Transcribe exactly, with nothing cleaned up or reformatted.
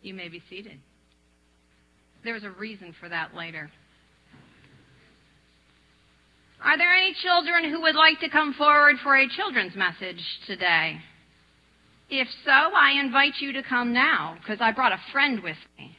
You may be seated. There's a reason for that later. Are there any children who would like to come forward for a children's message today? If so, I invite you to come now, because I brought a friend with me.